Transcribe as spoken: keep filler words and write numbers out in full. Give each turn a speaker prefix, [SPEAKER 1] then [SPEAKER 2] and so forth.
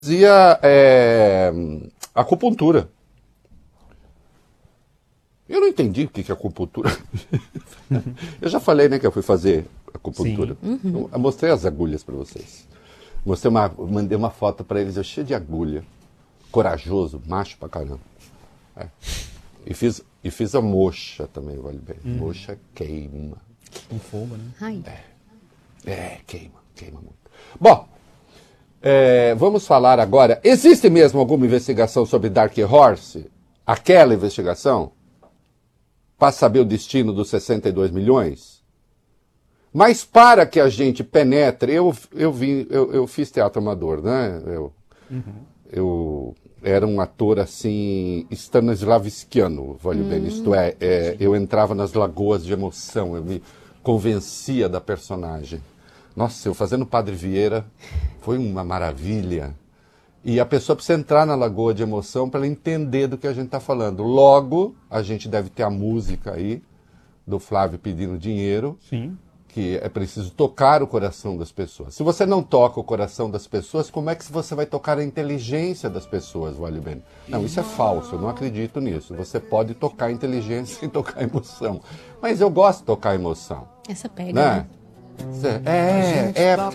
[SPEAKER 1] fazia é, acupuntura. Eu não entendi o que é acupuntura. Eu já falei, né, que eu fui fazer acupuntura. Uhum. Eu mostrei as agulhas para vocês. Mostrei uma, mandei uma foto para eles, eu cheio de agulha. Corajoso, macho pra caramba. É. E, fiz, e fiz a moxa também, vale bem. Uhum. Moxa queima.
[SPEAKER 2] Com fogo, né?
[SPEAKER 3] Ai.
[SPEAKER 1] É, é, queima, queima muito. Bom, é, vamos falar agora. Existe mesmo alguma investigação sobre Dark Horse? Aquela investigação? Para saber o destino dos sessenta e dois milhões? Mas para que a gente penetre, eu, eu, vim, eu, eu fiz teatro amador, né? Eu, uhum. eu era um ator assim, stanislavskiano, vale bem. Hum, isto é, é, eu entrava nas lagoas de emoção, eu me convencia da personagem. Nossa, eu fazendo Padre Vieira foi uma maravilha. E a pessoa precisa entrar na lagoa de emoção para ela entender do que a gente está falando. Logo, a gente deve ter a música aí, do Flávio pedindo dinheiro.
[SPEAKER 2] Sim.
[SPEAKER 1] Que é preciso tocar o coração das pessoas. Se você não toca o coração das pessoas, como é que você vai tocar a inteligência das pessoas, vale bem? Não, isso é falso, eu não acredito nisso. Você pode tocar a inteligência sem tocar a emoção. Mas eu gosto de tocar a emoção.
[SPEAKER 3] Essa pega,
[SPEAKER 1] né?
[SPEAKER 3] né?
[SPEAKER 1] É, é, é